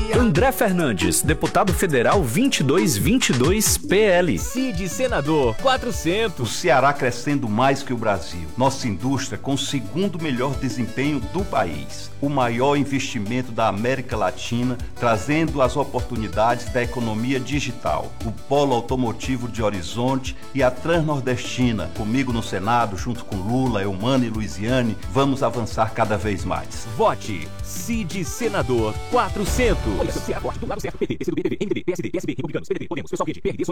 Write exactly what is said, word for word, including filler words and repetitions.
André Fernandes, deputado federal vinte e dois vinte e dois P L. Cid, senador quatrocentos. O Ceará crescendo mais que o Brasil. Nossa indústria com o segundo melhor desempenho do país. O maior investimento da América Latina, trazendo as oportunidades da economia digital. O polo automotivo de Horizonte e a Transnordestina. Comigo no Senado, junto com Lula, Eumano e Luiziane, vamos avançar cada vez mais. Vote Cid, senador quatrocentos. Coligação Ceará Forte, do lado certo, P T, P C do B, P V, M D B, P S D, P S B, Republicanos, P D B, Podemos, Pessoal Verde, P R D,